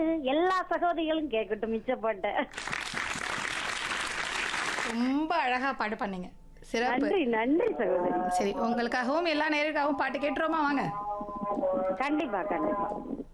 எல்லா சகோதரிகளும் கேட்கட்டும் மிச்சப்பட்ட. ரொம்ப அழகா பாட்டு பண்ணீங்க. சிறப்பு. நன்றி நன்றி சகோதரி. சரி, உங்களுக்காகவும் எல்லா நேயருக்காகவும் பாட்டு கேட்டுருவோமா? வாங்க. கண்டிப்பா கண்டிப்பா.